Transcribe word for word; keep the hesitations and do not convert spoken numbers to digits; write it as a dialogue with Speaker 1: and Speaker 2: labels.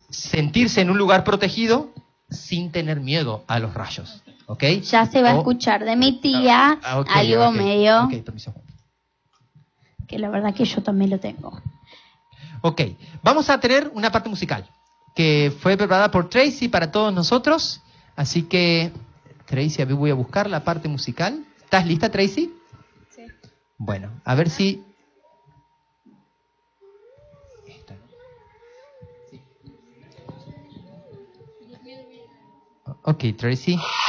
Speaker 1: sentirse en un lugar protegido sin tener miedo a los rayos. ¿Ok?
Speaker 2: Ya se va
Speaker 1: o,
Speaker 2: a escuchar de mi tía
Speaker 1: ah, okay,
Speaker 2: algo
Speaker 1: okay,
Speaker 2: medio...
Speaker 1: Ok, permiso.
Speaker 2: Que la verdad que yo también lo tengo.
Speaker 1: Ok, vamos a tener una parte musical que fue preparada por Tracy para todos nosotros. Así que, Tracy, a ver, voy a buscar la parte musical. ¿Estás lista, Tracy?
Speaker 2: Sí.
Speaker 1: Bueno, a ver si... Esta. Ok, Tracy.